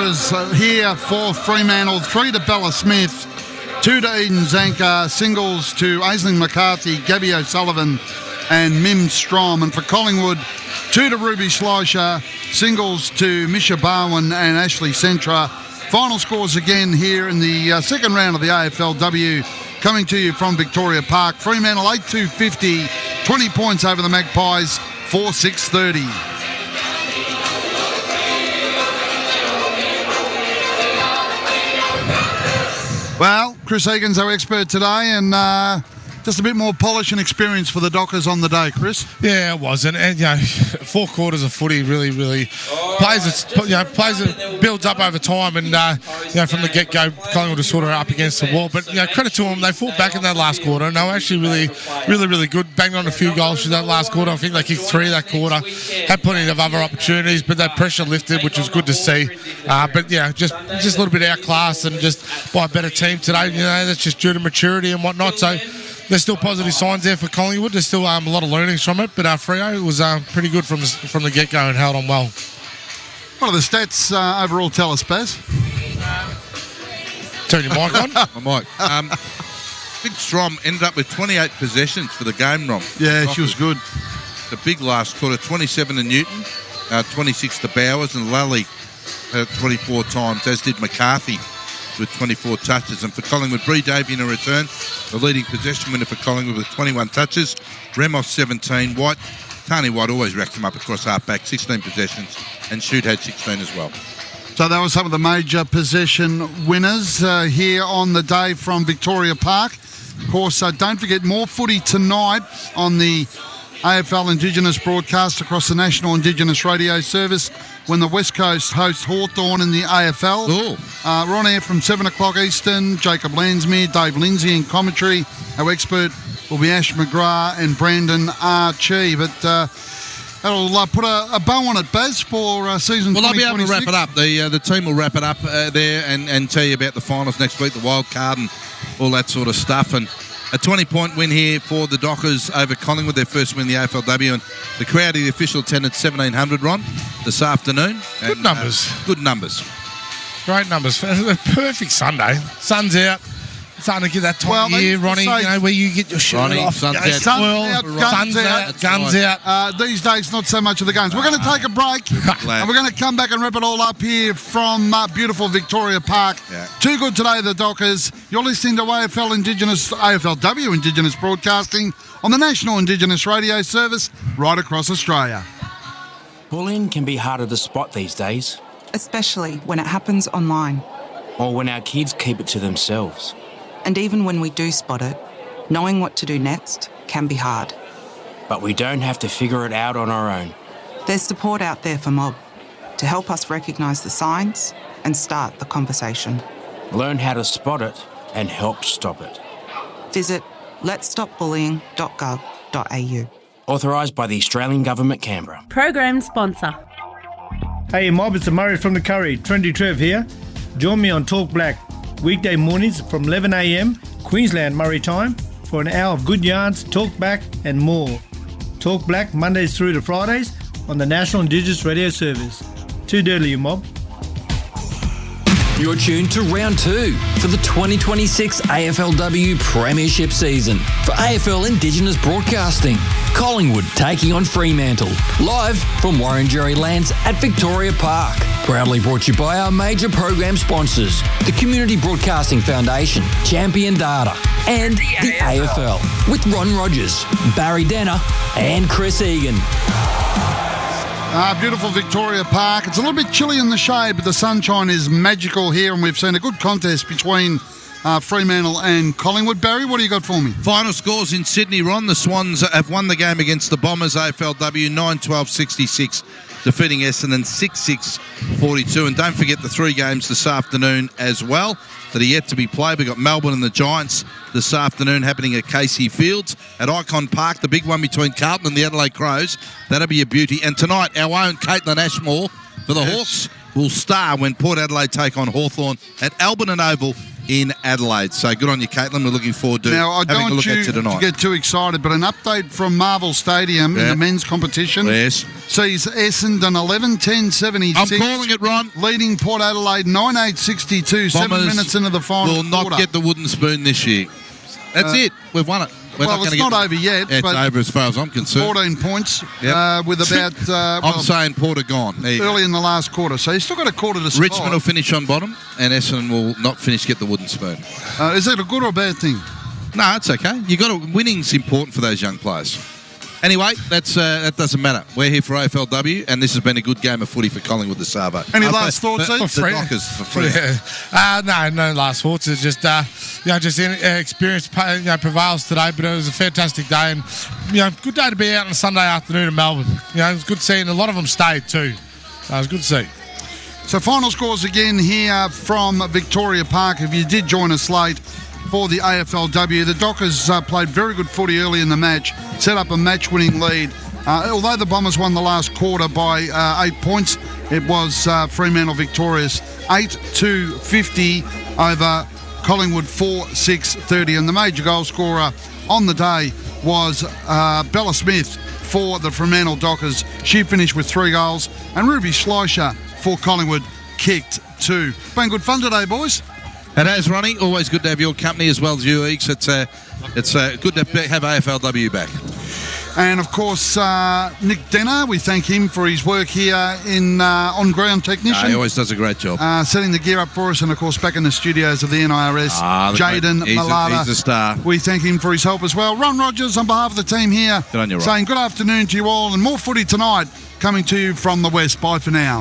Dockers here for Fremantle. 3 to Bella Smith, 2 to Eden Zanker, singles to Aisling McCarthy, Gabby O'Sullivan and Mim Strom. And for Collingwood, 2 to Ruby Schleicher, singles to Misha Barwin and Ashley Centra. Final scores again here in the second round of the AFLW, coming to you from Victoria Park. Fremantle 8-2-50, 20 points over the Magpies, 4-6-30. Well, Chris Egan's our expert today, and just a bit more polish and experience for the Dockers on the day, Chris. Yeah, it was, and 4 quarters of footy really plays it builds up over time, and from the get-go, Collingwood was sort of up against the wall. But credit to them, they fought back in that last quarter, and they were actually really good. Banged on a few goals through that last quarter. I think they kicked 3 that quarter. Had plenty of other opportunities, but that pressure lifted, which was good to see. But just a little bit outclassed, and just by a better team today. That's just due to maturity and whatnot. So. There's still positive signs there for Collingwood. There's still a lot of learnings from it, but Freo was pretty good from the get-go and held on well. What do the stats overall tell us, Baz? Turn your mic on. My mic. Big Strom ended up with 28 possessions for the game, Rom. Yeah, she was good. The big last quarter, 27 to Newton, 26 to Bowers, and Lally 24 times, as did McCarthy with 24 touches. And for Collingwood, Bree Davey in a return, the leading possession winner for Collingwood with 21 touches. Ramos 17, White. Tani White always racked him up across half-back, 16 possessions, and Shute had 16 as well. So that was some of the major possession winners here on the day from Victoria Park. Of course, don't forget, more footy tonight on the AFL Indigenous broadcast across the National Indigenous Radio Service when the West Coast hosts Hawthorn in the AFL. We're on air from 7 o'clock Eastern. Jacob Landsmere, Dave Lindsay in commentary. Our expert will be Ash McGrath and Brandon Archie. But that'll put a bow on it, Baz, for season 2026. Well, I'll be able to wrap it up. The team will wrap it up there and tell you about the finals next week, the wild card and all that sort of stuff. And a 20-point win here for the Dockers over Collingwood, their first win in the AFLW. And the crowd, the official attendance, 1,700, Ron, this afternoon. Good numbers. Good numbers. Great numbers. Perfect Sunday. Sun's out. Starting to get that time of year, Ronnie, where you get your shirt off. Sun's out. Sun's out. Guns out. These days, not so much of the guns. We're going to take a break, and we're going to come back and wrap it all up here from beautiful Victoria Park. Yeah. Too good today, the Dockers. You're listening to AFLW Indigenous Broadcasting on the National Indigenous Radio Service right across Australia. Bullying can be harder to spot these days. Especially when it happens online. Or when our kids keep it to themselves. And even when we do spot it, knowing what to do next can be hard. But we don't have to figure it out on our own. There's support out there for Mob to help us recognise the signs and start the conversation. Learn how to spot it and help stop it. Visit letsstopbullying.gov.au. Authorised by the Australian Government, Canberra. Program sponsor. Hey Mob, it's Murray from the Curry. Trendy Trev here. Join me on Talk Black, weekday mornings from 11 a.m, Queensland Murray time, for an hour of good yarns, talk back and more. Talk Black Mondays through to Fridays on the National Indigenous Radio Service. Too dirty, you Mob. You're tuned to round 2 for the 2026 AFLW Premiership season for AFL Indigenous Broadcasting. Collingwood taking on Fremantle, live from Wurundjeri lands at Victoria Park. Proudly brought to you by our major program sponsors, the Community Broadcasting Foundation, Champion Data, and the AFL, with Ron Rogers, Barry Denner, and Chris Egan. Beautiful Victoria Park. It's a little bit chilly in the shade, but the sunshine is magical here, and we've seen a good contest between Fremantle and Collingwood. Barry, what do you got for me? Final scores in Sydney, Ron. The Swans have won the game against the Bombers, AFLW, 9-12-66, defeating Essendon 6-6-42. And don't forget the 3 games this afternoon as well that are yet to be played. We've got Melbourne and the Giants this afternoon happening at Casey Fields. At Icon Park, the big one between Carlton and the Adelaide Crows. That'll be a beauty. And tonight, our own Caitlin Ashmore for the Hawks will star when Port Adelaide take on Hawthorn at Albion Oval in Adelaide. So good on you, Caitlin. We're looking forward to Now, I having a don't look want at you you tonight. to get too excited, but an update from Marvel Stadium in Yeah. the men's competition Yes. sees Essendon 11-10-76. I'm calling it, Ron. Leading Port Adelaide 9-8-62, 7 Bombers minutes into the final will not quarter. get the wooden spoon this year. That's it. We've won it. We're Well, not it's gonna not get over yet, It's but over as far as I'm concerned. 14 points Yep. with about I'm saying Port are gone. There you go. early in the last quarter. So you've still got a quarter to survive. Richmond will finish on bottom, and Essendon will not get the wooden spoon. Is it a good or a bad thing? No, it's okay. Winning's important for those young players. Anyway, that doesn't matter. We're here for AFLW, and this has been a good game of footy for Collingwood this Savo. Any last thoughts, Ed? The Dockers for free. Yeah. No last thoughts. It's just, experience prevails today, but it was a fantastic day, and good day to be out on a Sunday afternoon in Melbourne. It was good seeing a lot of them stayed too. So it was good to see. So final scores again here from Victoria Park. If you did join us late for the AFLW, the Dockers played very good footy early in the match, set up a match-winning lead. Although the Bombers won the last quarter by 8 points, it was Fremantle victorious 8-50 over Collingwood 4-6-30. And the major goal scorer on the day was Bella Smith for the Fremantle Dockers. She finished with 3 goals, and Ruby Schleicher for Collingwood kicked 2. Been good fun today, boys. And as Ronnie, always good to have your company as well as you, Eeks. It's good to have AFLW back. And of course, Nick Denner, we thank him for his work here in on-ground technician. He always does a great job. Setting the gear up for us, and of course back in the studios of the NIRS, Jaden Malata. He's a star. We thank him for his help as well. Ron Rogers, on behalf of the team here, Good on you, Ron. saying good afternoon to you all, and more footy tonight coming to you from the West. Bye for now.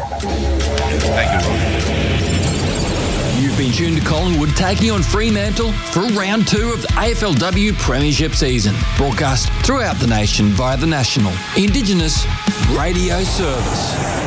Thank you, Ron. You've been tuned to Collingwood taking on Fremantle for round 2 of the AFLW Premiership season. Broadcast throughout the nation via the National Indigenous Radio Service.